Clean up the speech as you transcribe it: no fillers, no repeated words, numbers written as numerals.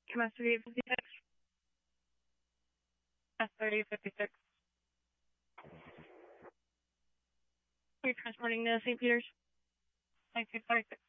MS 3856. S3856. You're transporting to St. Peter's. 9256.